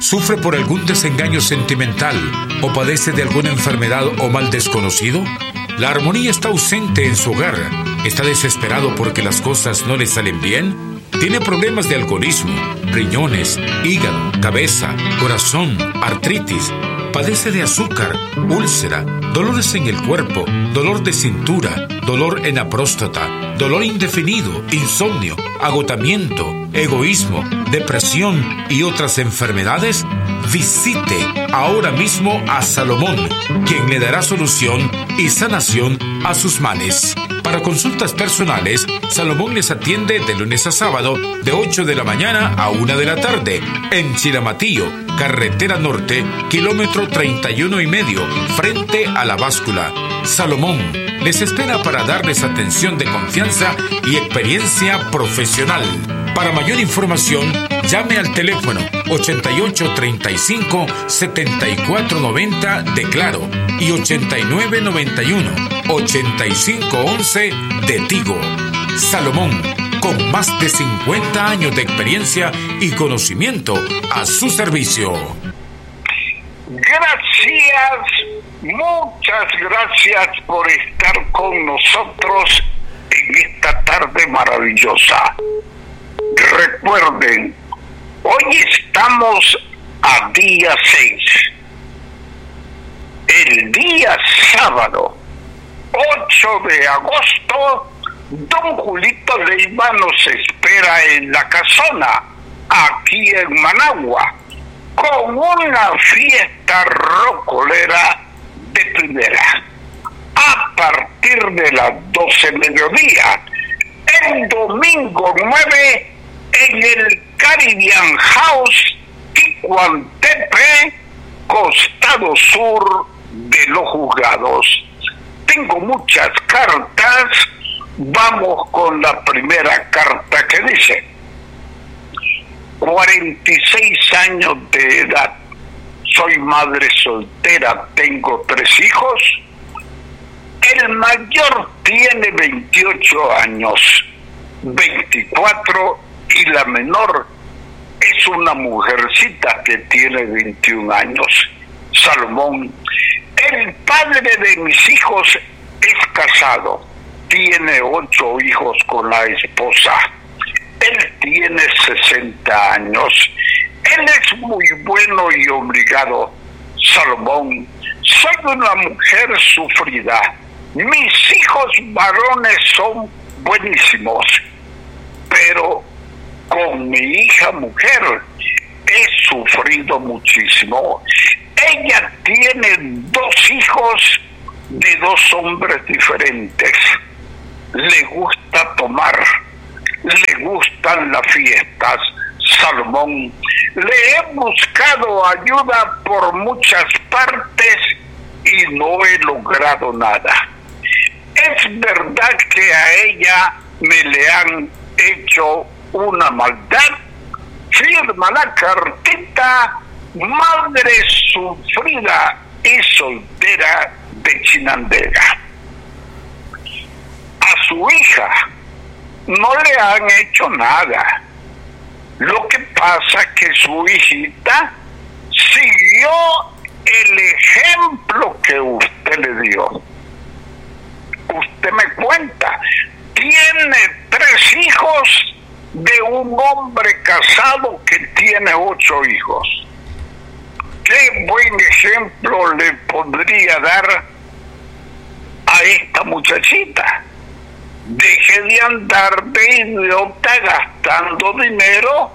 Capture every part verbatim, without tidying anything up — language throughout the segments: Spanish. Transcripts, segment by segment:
¿Sufre por algún desengaño sentimental o padece de alguna enfermedad o mal desconocido? ¿La armonía está ausente en su hogar? ¿Está desesperado porque las cosas no le salen bien? ¿Tiene problemas de alcoholismo, riñones, hígado, cabeza, corazón, artritis? ¿Padece de azúcar, úlcera, dolores en el cuerpo, dolor de cintura, dolor en la próstata, dolor indefinido, insomnio, agotamiento, egoísmo, depresión y otras enfermedades? Visite ahora mismo a Salomón, quien le dará solución y sanación a sus males. Para consultas personales, Salomón les atiende de lunes a sábado de ocho de la mañana a una de la tarde en Chiramatillo, carretera norte, kilómetro treinta y uno y medio, frente a la báscula. Salomón les espera para darles atención de confianza y experiencia profesional. Para mayor información, llame al teléfono ochenta y ocho treinta y cinco setenta y cuatro noventa de Claro y ochenta y nueve noventa y uno ochenta y cinco once de Tigo. Salomón, con más de cincuenta años de experiencia y conocimiento a su servicio. Gracias, muchas gracias por estar con nosotros en esta tarde maravillosa. Recuerden, hoy estamos a día seis. El día sábado, ocho de agosto, don Julito Leiva nos espera en la casona, aquí en Managua, con una fiesta rocolera de primera. A partir de las doce mediodía, el domingo nueve, en el Caribbean House, Ticuantepe, costado sur de los Juzgados. Tengo muchas cartas. Vamos con la primera carta que dice: cuarenta y seis años de edad, soy madre soltera, tengo tres hijos. El mayor tiene veintiocho años, veinticuatro, y la menor es una mujercita que tiene veintiún años. Salomón, el padre de mis hijos es casado, tiene ocho hijos con la esposa. Él tiene sesenta años. Él es muy bueno y obligado. Salomón, soy una mujer sufrida. Mis hijos varones son buenísimos, pero con mi hija mujer he sufrido muchísimo. Ella tiene dos hijos de dos hombres diferentes. Le gusta tomar, le gustan las fiestas. Salomón, le he buscado ayuda por muchas partes y no he logrado nada. Es verdad que a ella me le han hecho una maldad. Firma la cartita: madre sufrida y soltera de Chinandega. A su hija no le han hecho nada. Lo que pasa es que su hijita siguió el ejemplo que usted le dio. Usted me cuenta, tiene tres hijos de un hombre casado que tiene ocho hijos. ¿Qué buen ejemplo le podría dar a esta muchachita? Deje de andar de idiota gastando dinero,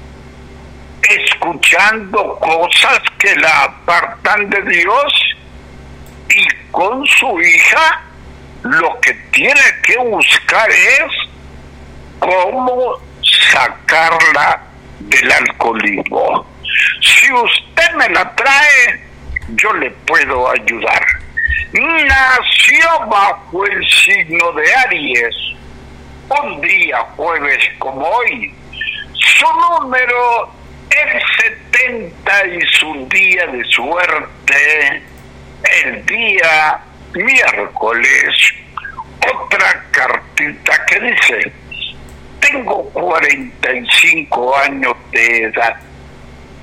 escuchando cosas que la apartan de Dios, y con su hija lo que tiene que buscar es cómo sacarla del alcoholismo. Si usted me la trae, yo le puedo ayudar. Nació bajo el signo de Aries, un día jueves como hoy. Su número es setenta y su día de suerte, el día miércoles. Otra cartita que dice: tengo cuarenta y cinco años de edad,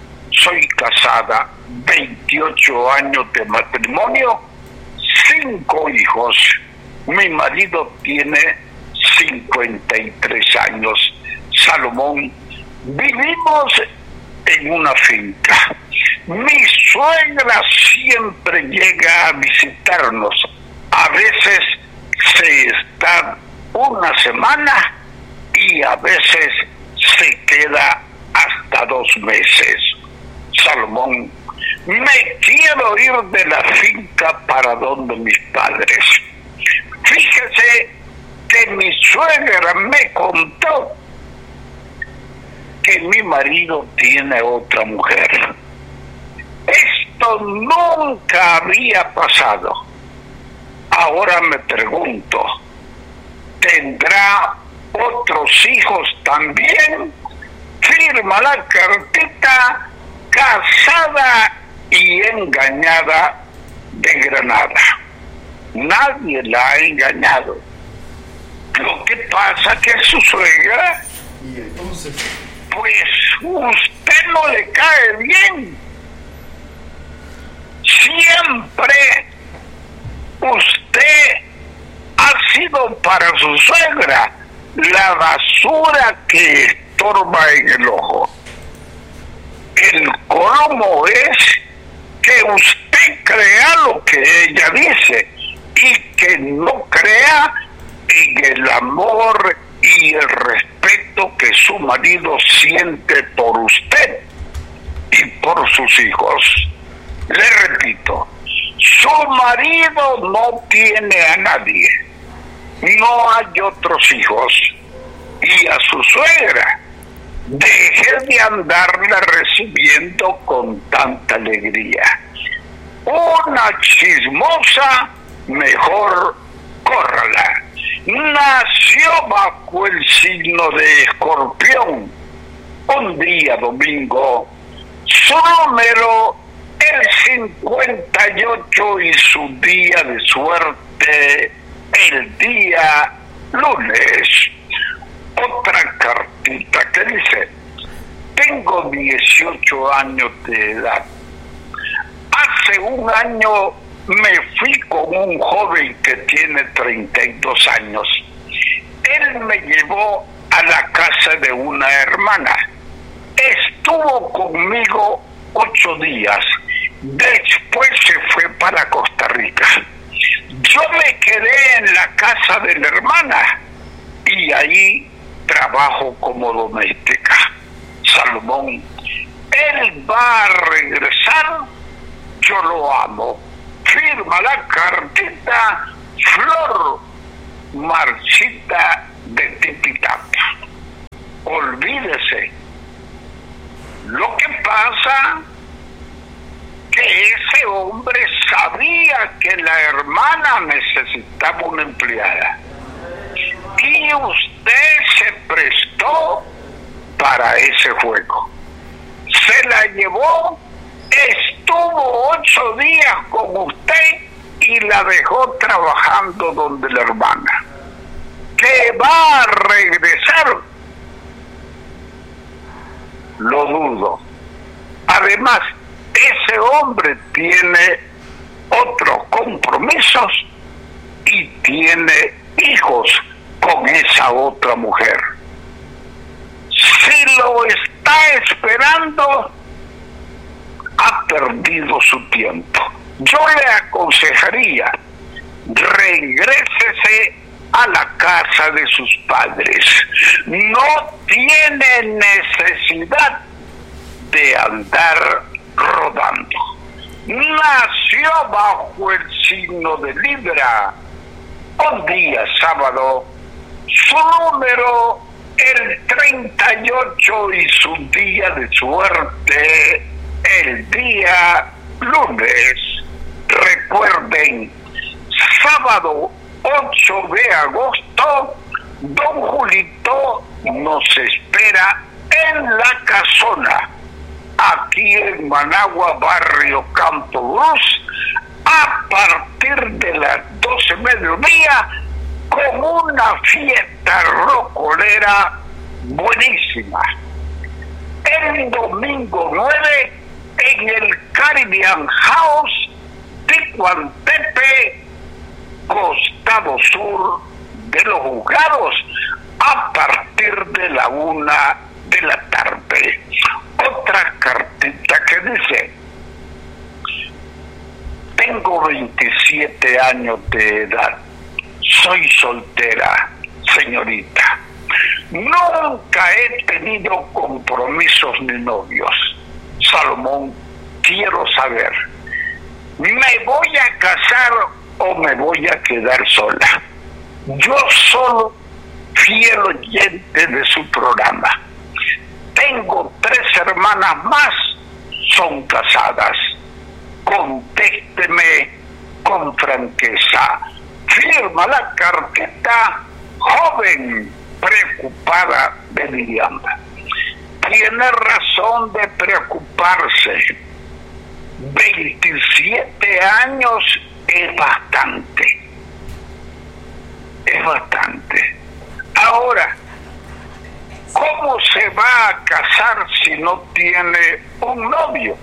soy casada, veintiocho años de matrimonio, cinco hijos. Mi marido tiene cincuenta y tres años. Salomón, vivimos en una finca. Mi suegra siempre llega a visitarnos. A veces se está una semana y a veces se queda hasta dos meses. Salomón, me quiero ir de la finca para donde mis padres. Fíjese que mi suegra me contó que mi marido tiene otra mujer. Esto nunca había pasado. Ahora me pregunto, ¿tendrá otros hijos también? Firma la cartita, casada y engañada de Granada. Nadie la ha engañado. Lo que pasa que su suegra, y entonces, pues usted no le cae bien. Siempre usted ha sido para su suegra la basura que estorba en el ojo. El colmo es que usted crea lo que ella dice y que no crea en el amor y el respeto que su marido siente por usted y por sus hijos. Le repito, su marido no tiene a nadie, no hay otros hijos, y a su suegra deje de andarla recibiendo con tanta alegría. Una chismosa, mejor córrala. Nació bajo el signo de Escorpión. Un día domingo, su número el cincuenta y ocho y su día de suerte el día lunes. Otra cartita que dice: tengo dieciocho años de edad. Hace un año me fui con un joven que tiene treinta y dos años. Él me llevó a la casa de una hermana. Estuvo conmigo ocho días. Después se fue para Costa Rica. Yo me quedé en la casa de la hermana y ahí trabajo como doméstica. Salomón, él va a regresar, yo lo amo. Firma la cartita Flor Marchita de Tipitapa. Olvídese. Lo que pasa que ese hombre sabía que la hermana necesitaba una empleada y usted se prestó para ese juego. Se la llevó, estuvo ocho días con usted y la dejó trabajando donde la hermana. ¿Que va a regresar? Lo dudo. Además, ese hombre tiene otros compromisos y tiene hijos con esa otra mujer. Si lo está esperando, ha perdido su tiempo. Yo le aconsejaría, regrésese a la casa de sus padres. No tiene necesidad de andar rodando. Nació bajo el signo de Libra. Un día sábado, su número el treinta y ocho y su día de suerte el día lunes. Recuerden, sábado ocho de agosto, don Julito nos espera en la casona, aquí en Managua, barrio Campo Cruz, a partir de las doce mediodía, con una fiesta rocolera buenísima. El domingo nueve William House, Ticuantepe, costado sur de los Juzgados, a partir de la una de la tarde. Otra cartita que dice: tengo veintisiete años de edad, soy soltera, señorita. Nunca he tenido compromisos ni novios. Salomón, quiero saber, ¿me voy a casar o me voy a quedar sola? Yo solo fiel oyente de su programa. Tengo tres hermanas más, son casadas. Contésteme con franqueza. Firma la cartita joven preocupada de Miriam. Tiene razón de preocuparse. veintisiete años es bastante. Es bastante. Ahora, ¿cómo se va a casar si no tiene un novio?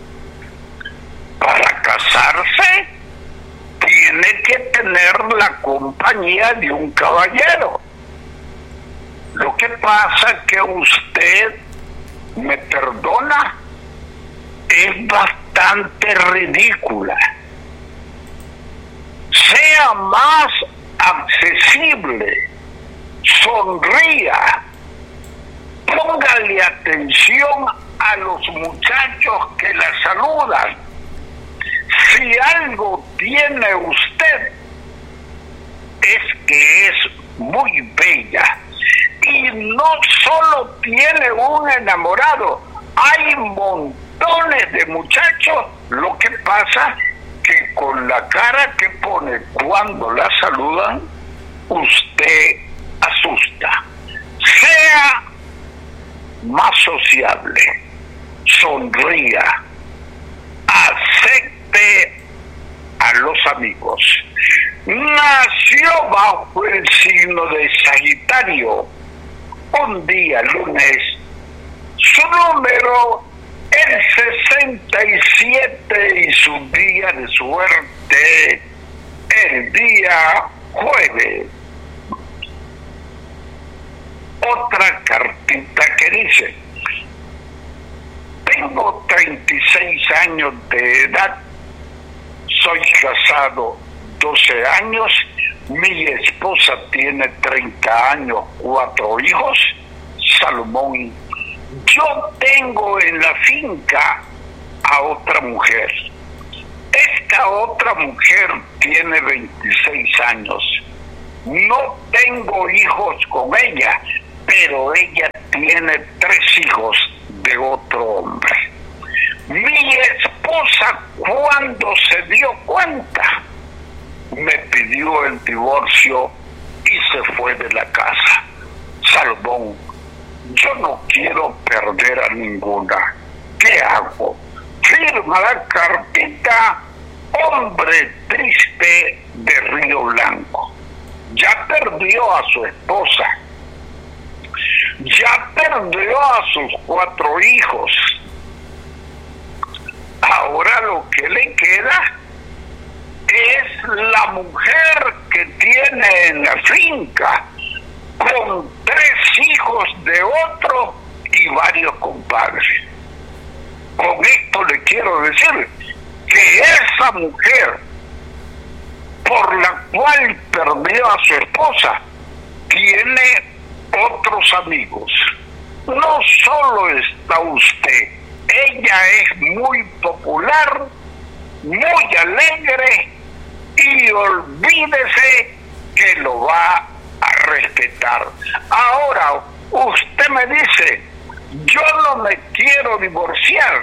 Para casarse, tiene que tener la compañía de un caballero. Lo que pasa que usted, me perdona, es bastante ridícula. Sea más accesible, sonría, póngale atención a los muchachos que la saludan. Si algo tiene usted, es que es muy bella. Y no solo tiene un enamorado, hay montones de muchachos. Lo que pasa que con la cara que pone cuando la saludan, usted asusta. Sea más sociable, sonría, acepte a los amigos. Nació bajo el signo de Sagitario, un día lunes, su número el sesenta y siete y su día de suerte el día jueves. Otra cartita que dice: tengo treinta y seis años de edad, soy casado doce años, mi esposa tiene treinta años, cuatro hijos. Salomón, yo tengo en la finca a otra mujer. Esta otra mujer tiene veintiséis años. No tengo hijos con ella, pero ella tiene tres hijos de otro hombre. Mi esposa, cuando se dio cuenta, me pidió el divorcio y se fue de la casa. Salomón, yo no quiero perder a ninguna. ¿Qué hago? Firma la cartita hombre triste de Río Blanco. Ya perdió a su esposa. Ya perdió a sus cuatro hijos. Ahora lo que le queda es la mujer que tiene en la finca, con tres hijos de otro y varios compadres. Con esto le quiero decir que esa mujer por la cual perdió a su esposa tiene otros amigos. No solo está usted, ella es muy popular, muy alegre, y olvídese que lo va a respetar. Ahora, usted me dice, yo no me quiero divorciar.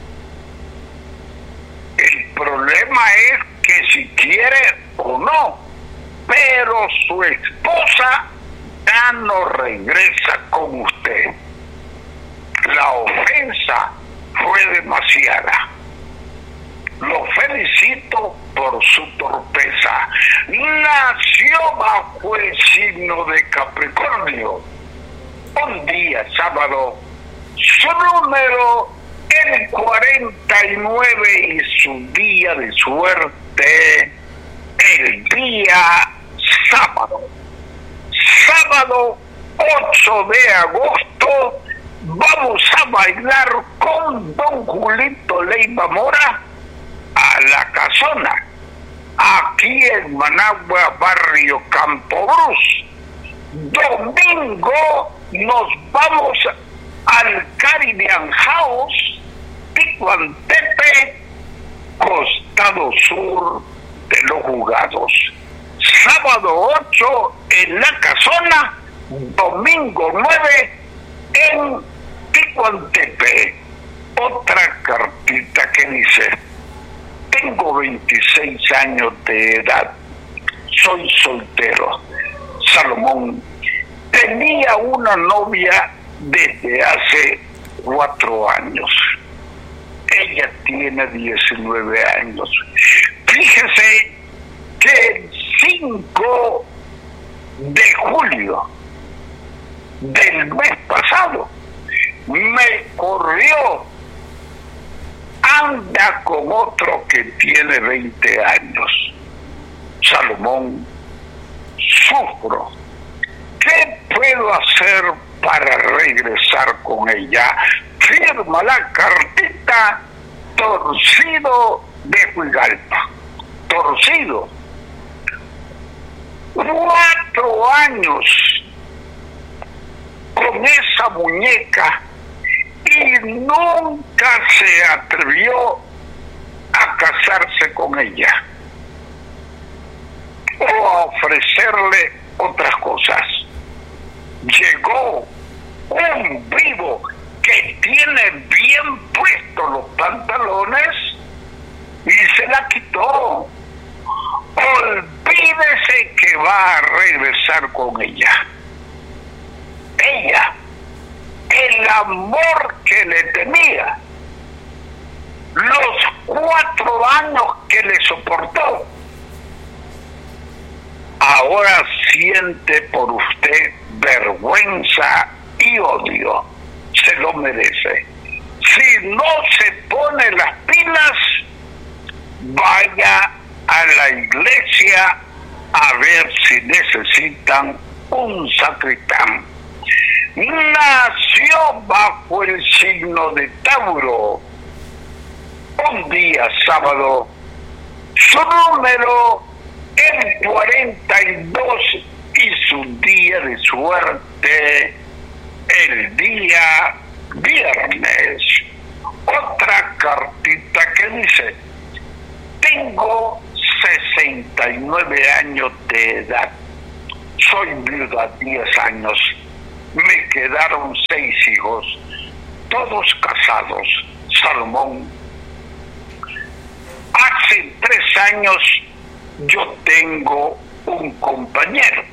El problema es que si quiere o no, pero su esposa ya no regresa con usted. La ofensa fue demasiada. Lo felicito por su torpeza. Nació bajo el signo de Capricornio. Un día sábado, su número el cuarenta y nueve y su día de suerte, el día sábado. Sábado ocho de agosto, vamos a bailar con don Julito Leiva Mora a La Casona, aquí en Managua, barrio Campo Cruz. Domingo nos vamos al Caribbean House, Ticuantepe, costado sur de los Jugados. Sábado ocho en La Casona, domingo nueve en Ticuantepe. Otra cartita que dice: tengo veintiséis años de edad, soy soltero. Salomón, tenía una novia desde hace cuatro años. Ella tiene diecinueve años. Fíjese que el cinco de julio del mes pasado me corrió. Anda con otro que tiene veinte años. Salomón, sufro. ¿Qué puedo hacer para regresar con ella? Firma la cartita Torcido de Huigalpa. Torcido. Cuatro años con esa muñeca y nunca se atrevió a casarse con ella o a ofrecerle otras cosas. Llegó un vivo que tiene bien puestos los pantalones y se la quitó. Olvídese que va a regresar con ella. Ella, el amor que le tenía, los cuatro años que le soportó, ahora siente por usted vergüenza y odio. Se lo merece. Si no se pone las pilas, vaya a la iglesia a ver si necesitan un sacristán. Nació bajo el signo de Tauro, un día sábado, su número el cuarenta y dos y su día de suerte el día viernes. Otra cartita que dice: tengo sesenta y nueve años de edad, soy viuda diez años, me quedaron seis hijos, todos casados. Salomón, hace tres años yo tengo un compañero,